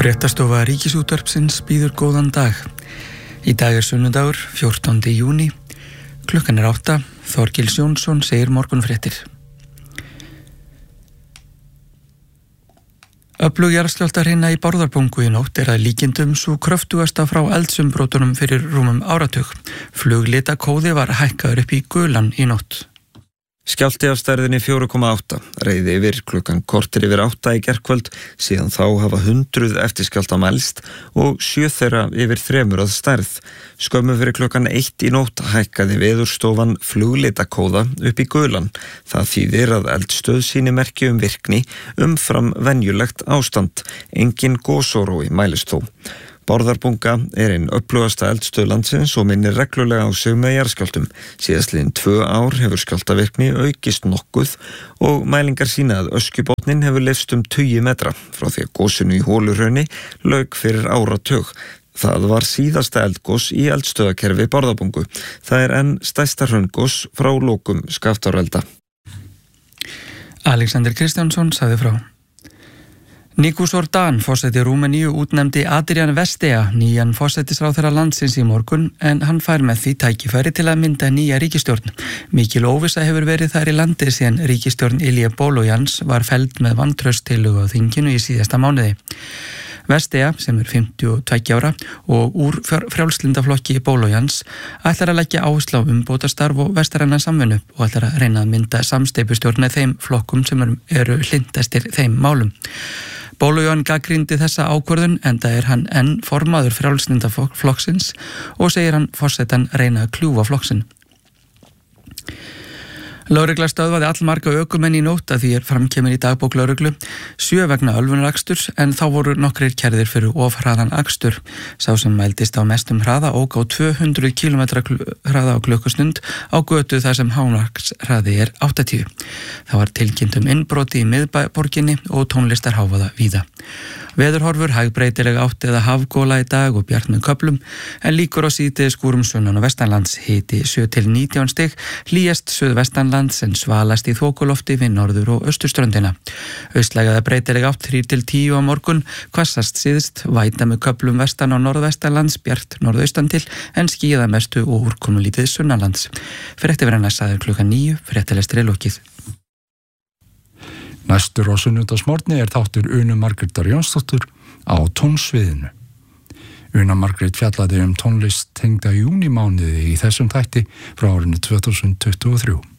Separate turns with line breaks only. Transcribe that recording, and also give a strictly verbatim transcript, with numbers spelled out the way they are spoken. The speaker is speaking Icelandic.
Fréttastofa Ríkisútvarpsins býður góðan dag. Í dag er sunnudagur, fjórtándi júní. Klukkan er átta. Þorgils Jónsson segir morgunfréttir. Öflug jarðskjálftahrina í Bárðarbungu í nótt er að líkindum sú kröftugasta frá eldsumbrotunum fyrir rúmum áratug. Fluglitakóði var hækkaður upp í gulan í nótt.
Skjálfti af stærðinni fjögur komma átta reiði yfir klukkan korter yfir átta í gærkvöld, síðan þá hafa hundruð eftirskjálfta mælst og sjö þeirra yfir þremur að stærð. Skömmu fyrir klukkan eitt í nótt hækkaði veðurstofan fluglitakóða upp í gulan. Það þýðir að eldstöð sýni merki um virkni umfram venjulegt ástand. Engin gosórói mælist þó. Bárðarbunga er einn öflugasta eldstöð landsins og minnir reglulega á sig með jarðskjálftum. Síðastliðin tvö ár hefur skjálftavirkni aukist nokkuð og mælingar sýna að öskjubotninn hefur leyst um tugi metra frá því að gosinu í Holuhrauni lauk fyrir áratug. Það var síðasta eldgos í eldstöðakerfi Bárðarbungu. Það er enn stærsta hraungos frá lokum Skaftárelda.
Alexander Kristjánsson sagði frá. Nikos Ordan, forseti Rúmeníu, útnefndi Adrian Vestea, nýjan forsætisráðherra landsins í morgun, en hann fær með því tækifæri til að mynda nýja ríkisstjórn. Mikil óvissa hefur verið þar í landi síðan ríkisstjórn Ilja Bolojans var felld með vantrauststillögu á þinginu í síðasta mánuði. Vestea, sem er fimmtíu og tveggja ára og úr frjálslyndaflokki Bolojans, ætlar að leggja áherslu á umbótastarf og vestræna samvinnu og ætlar að reyna að mynda samsteypustjórn með þeim flokkum sem eru hlyndastir þeim málum. Bolojan gagnrýndi þessa ákvörðun enda er hann enn formaður frjálslyndaflokksins og segir hann forsetann reyna að kljúfa flokksinn. Lögregla stöðvaði allmarga ökumenn í nótt að því er framkemur í dagbók lögreglu, sjö vegna ölvunaraksturs en þá voru nokkrir kærðir fyrir ofhraðan akstur. Sá sem mældist á mestum hraða ók á tvö hundruð kílómetra hraða á klukkustund á götu þar sem hámarkshraði er áttatíu. Það var tilkynnt um innbroti í miðborginni og tónlistarháfaða víða. Veðurhorfur hægbreytileg átt eða hafgóla í dag og bjart með köflum en líkur á síðdegis skúrum sunnan og vestanlands, hiti sjö til nítján stig, hlýjast suðvestanlands en svalast í þokulofti við norður og austurströndina. Austlæg breytileg átt þrír til tíu á morgun, hvassast síðst, væta með köflum vestan og norðvestanlands, bjart norðaustan til en skýjað mestu og úrkomulítið sunnanlands. Fréttaveran sagði klukkan níu, fréttalestri lokið.
Næstur á sunnudagsmorgni er þáttur Una Margrétar Jónsdóttur á tónsviðinu. Una Margrét fjallaði um tónlist tengda júnímánuði í þessum þætti frá árinu tvö þúsund tuttugu og þrjú.